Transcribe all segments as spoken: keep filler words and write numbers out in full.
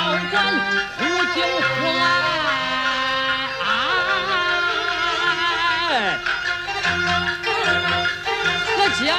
官呼救唤，我叫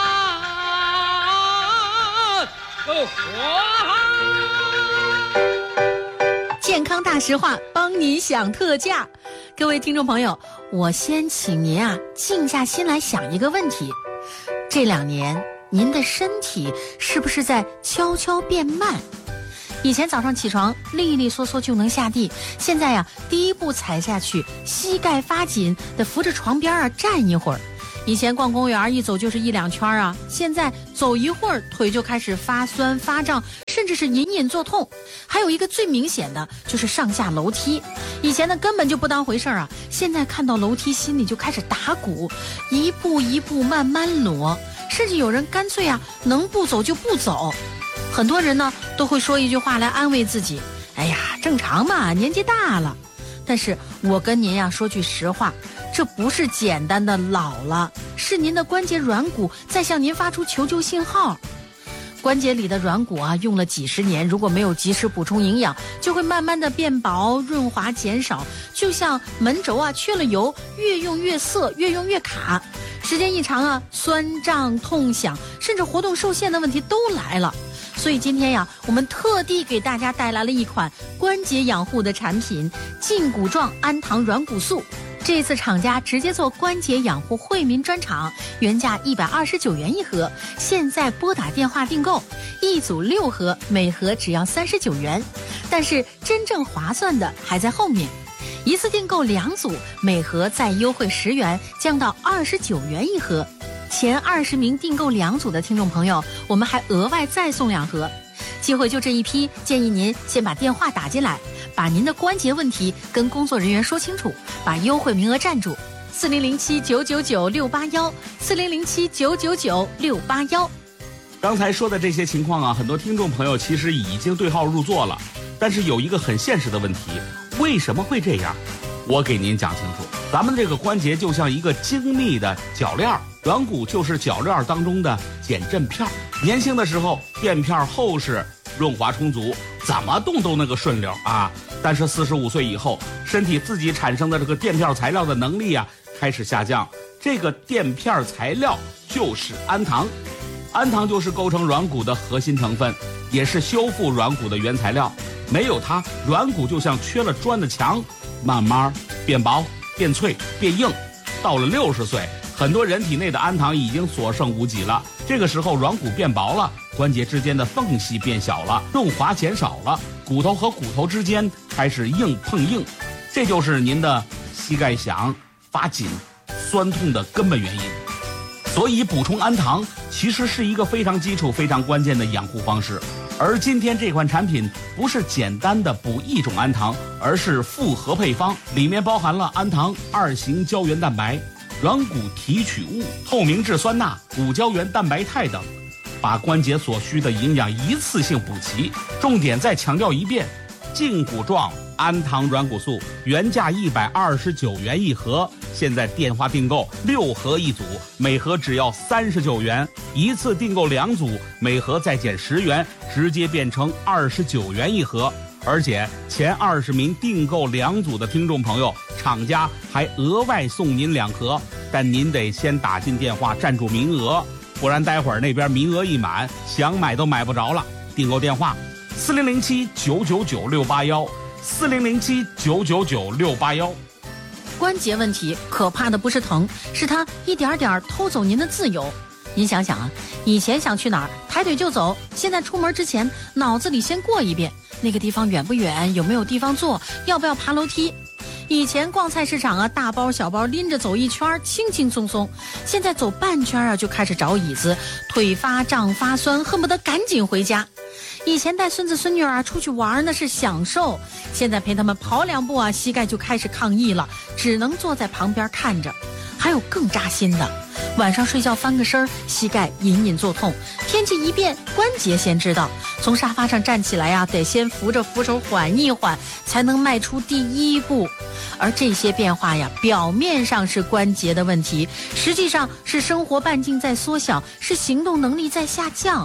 唤。 健康大实话，帮你享特价。各位听众朋友，我先请您啊静下心来想一个问题：这两年您的身体是不是在悄悄变慢？以前早上起床利利索索就能下地，现在呀、啊、第一步踩下去膝盖发紧，得扶着床边啊站一会儿。以前逛公园一走就是一两圈啊，现在走一会儿腿就开始发酸发胀，甚至是隐隐作痛。还有一个最明显的就是上下楼梯，以前呢根本就不当回事啊，现在看到楼梯心里就开始打鼓，一步一步慢慢挪，甚至有人干脆啊能不走就不走。很多人呢都会说一句话来安慰自己，哎呀正常嘛，年纪大了。但是我跟您呀说句实话，这不是简单的老了，是您的关节软骨在向您发出求救信号。关节里的软骨啊，用了几十年，如果没有及时补充营养，就会慢慢的变薄、润滑减少，就像门轴啊缺了油，越用越涩，越用越卡。时间一长啊，酸胀、痛响，甚至活动受限的问题都来了。所以今天呀，我们特地给大家带来了一款关节养护的产品——胫骨状氨糖软骨素。这次厂家直接做关节养护惠民专场，原价一百二十九元一盒，现在拨打电话订购，一组六盒，每盒只要三十九元。但是真正划算的还在后面，一次订购两组，每盒再优惠十元，降到二十九元一盒。前二十名订购两组的听众朋友，我们还额外再送两盒。机会就这一批，建议您先把电话打进来，把您的关节问题跟工作人员说清楚，把优惠名额占住。四零零七九九九六八幺，四零零七九九九六八幺。 刚才说的这些情况啊，很多听众朋友其实已经对号入座了，但是有一个很现实的问题，为什么会这样？我给您讲清楚，咱们这个关节就像一个精密的铰链，软骨就是铰链当中的减震片。年轻的时候垫片厚实，润滑充足，怎么动都那个顺溜啊。但是四十五岁以后，身体自己产生的这个垫片材料的能力啊开始下降。这个垫片材料就是氨糖，氨糖就是构成软骨的核心成分，也是修复软骨的原材料。没有它，软骨就像缺了砖的墙，慢慢变薄、变脆、变硬。到了六十岁，很多人体内的氨糖已经所剩无几了。这个时候软骨变薄了，关节之间的缝隙变小了，润滑减少了，骨头和骨头之间开始硬碰硬，这就是您的膝盖响、发紧、酸痛的根本原因。所以补充氨糖其实是一个非常基础、非常关键的养护方式。而今天这款产品不是简单的补一种氨糖，而是复合配方，里面包含了氨糖、二型胶原蛋白、软骨提取物、透明质酸钠、骨胶原蛋白肽等，把关节所需的营养一次性补齐。重点再强调一遍，胫骨状氨糖软骨素原价一百二十九元一盒，现在电话订购六盒一组，每盒只要三十九元，一次订购两组，每盒再减十元，直接变成二十九元一盒。而且前二十名订购两组的听众朋友，厂家还额外送您两盒，但您得先打进电话占住名额，不然待会儿那边名额一满，想买都买不着了。订购电话四零零七九九九六八幺，四零零七九九九六八幺。 关节问题可怕的不是疼，是它一点点偷走您的自由。您想想啊，以前想去哪儿抬腿就走，现在出门之前脑子里先过一遍那个地方远不远，有没有地方坐，要不要爬楼梯。以前逛菜市场啊，大包小包拎着走一圈轻轻松松，现在走半圈啊就开始找椅子，腿发胀发酸，恨不得赶紧回家。以前带孙子孙女儿出去玩那是享受，现在陪他们跑两步啊，膝盖就开始抗议了，只能坐在旁边看着。还有更扎心的，晚上睡觉翻个身，膝盖隐隐作痛，天气一变，关节先知道，从沙发上站起来啊，得先扶着扶手缓一缓，才能迈出第一步。而这些变化呀，表面上是关节的问题，实际上是生活半径在缩小，是行动能力在下降。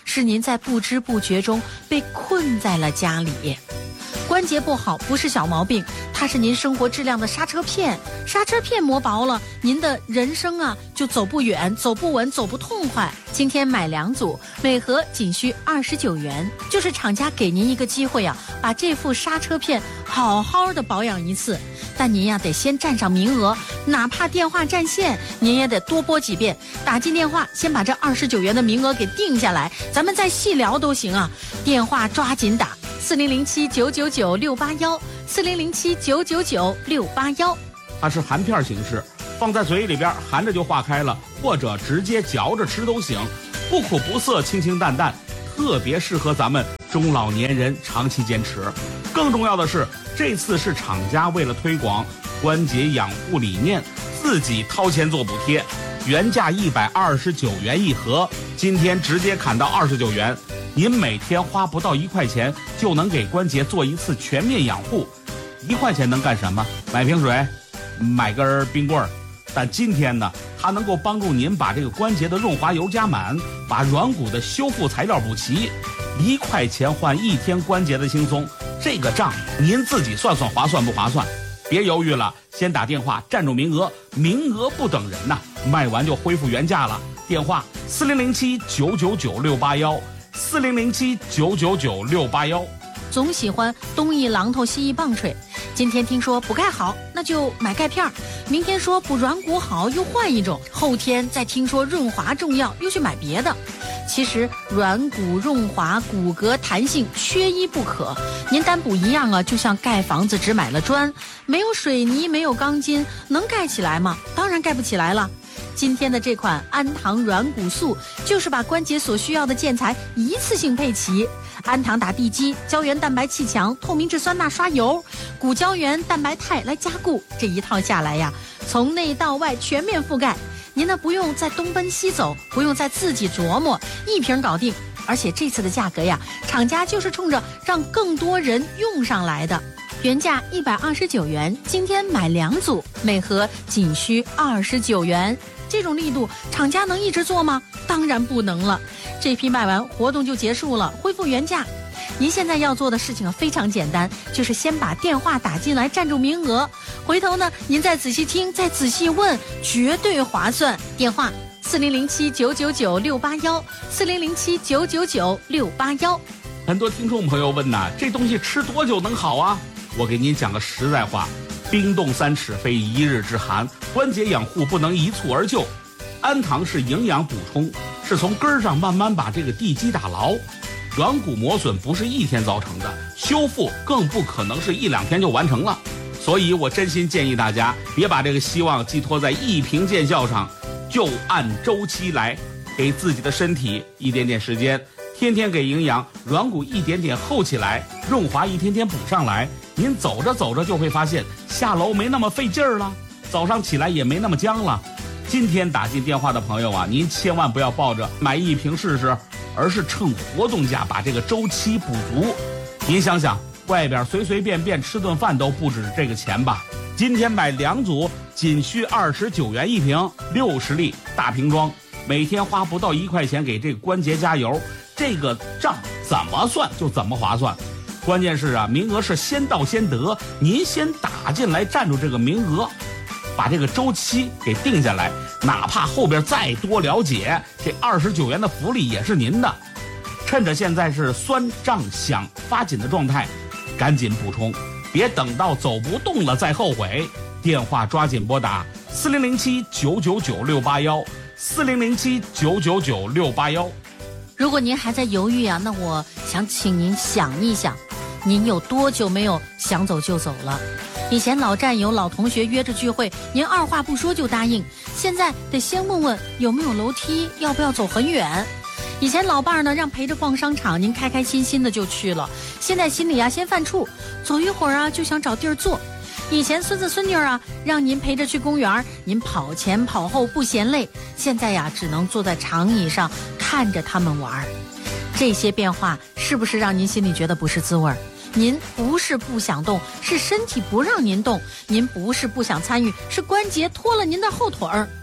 是您在不知不觉中被困在了家里。关节不好不是小毛病，它是您生活质量的刹车片，刹车片磨薄了，您的人生啊就走不远，走不稳，走不痛快。今天买两组，每盒仅需二十九元，就是厂家给您一个机会啊，把这副刹车片好好的保养一次。但您呀得先占上名额，哪怕电话占线，您也得多拨几遍，打进电话，先把这二十九元的名额给定下来，咱们再细聊都行啊。电话抓紧打。四零零七九九九六八幺，四零零七九九九六八幺。 它是含片形式，放在嘴里边含着就化开了，或者直接嚼着吃都行，不苦不涩，清清淡淡，特别适合咱们中老年人长期坚持。更重要的是，这次是厂家为了推广关节养护理念，自己掏钱做补贴，原价一百二十九元一盒，今天直接砍到二十九元。您每天花不到一块钱就能给关节做一次全面养护，一块钱能干什么？买瓶水，买根冰棍儿。但今天呢，它能够帮助您把这个关节的润滑油加满，把软骨的修复材料补齐，一块钱换一天关节的轻松，这个账您自己算算划算不划算？别犹豫了，先打电话占住名额，名额不等人呐、啊，卖完就恢复原价了。电话四零零七九九九六八幺。四零零七九九九六八幺。 总喜欢东一榔头西一棒槌，今天听说补钙好，那就买钙片；明天说补软骨好，又换一种；后天再听说润滑重要，又去买别的。其实软骨润滑、骨骼弹性缺一不可。您单补一样啊，就像盖房子只买了砖，没有水泥，没有钢筋，能盖起来吗？当然盖不起来了。今天的这款安堂软骨素就是把关节所需要的建材一次性配齐，安堂打地基，胶原蛋白气墙，透明质酸钠刷油，骨胶原蛋白肽来加固，这一套下来呀，从内到外全面覆盖。您呢不用再东奔西走，不用再自己琢磨，一瓶搞定。而且这次的价格呀，厂家就是冲着让更多人用上来的。原价一百二十九元，今天买两组，每盒仅需二十九元。这种力度，厂家能一直做吗？当然不能了。这批卖完，活动就结束了，恢复原价。您现在要做的事情非常简单，就是先把电话打进来，占住名额。回头呢，您再仔细听，再仔细问，绝对划算。电话四零零七九九九六八幺，四零零七九九九六八幺。 很多听众朋友问呐，这东西吃多久能好啊？我给您讲个实在话，冰冻三尺非一日之寒，关节养护不能一蹴而就。安堂是营养补充，是从根儿上慢慢把这个地基打牢。软骨磨损不是一天造成的，修复更不可能是一两天就完成了。所以我真心建议大家别把这个希望寄托在一瓶见效上，就按周期来，给自己的身体一点点时间，天天给营养，软骨一点点厚起来，润滑一天天补上来。您走着走着就会发现下楼没那么费劲儿了，早上起来也没那么僵了。今天打进电话的朋友啊，您千万不要抱着买一瓶试试，而是趁活动价把这个周期补足。您想想，外边随随便便吃顿饭都不止这个钱吧？今天买两组，仅需二十九元一瓶，六十粒大瓶装，每天花不到一块钱给这个关节加油，这个账怎么算就怎么划算。关键是啊，名额是先到先得，您先打进来占住这个名额，把这个周期给定下来，哪怕后边再多了解，这二十九元的福利也是您的。趁着现在是酸胀响发紧的状态，赶紧补充，别等到走不动了再后悔。电话抓紧拨打四零零七九九九六八幺，四零零七九九九六八幺。 如果您还在犹豫啊，那我想请您想一想，您有多久没有想走就走了？以前老战友、老同学约着聚会，您二话不说就答应，现在得先问问有没有楼梯，要不要走很远。以前老伴儿呢让陪着逛商场，您开开心心的就去了，现在心里啊先犯怵，走一会儿啊就想找地儿坐。以前孙子孙女啊让您陪着去公园，您跑前跑后不嫌累，现在呀只能坐在长椅上看着他们玩。这些变化是不是让您心里觉得不是滋味？您不是不想动，是身体不让您动；您不是不想参与，是关节拖了您的后腿儿。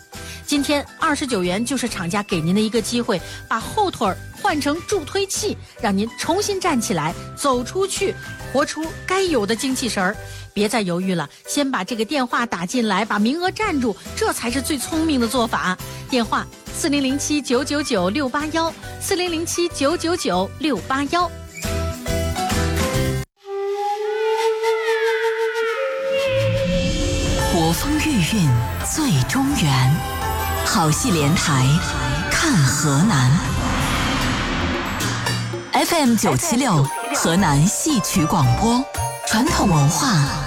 今天二十九元就是厂家给您的一个机会，把后腿换成助推器，让您重新站起来，走出去，活出该有的精气神儿。别再犹豫了，先把这个电话打进来，把名额占住，这才是最聪明的做法。电话四零零七九九九六八幺，四零零七九九九六八幺。 国风韵韵最中原，好戏连台看河南。F M 九七六河南戏曲广播，传统文化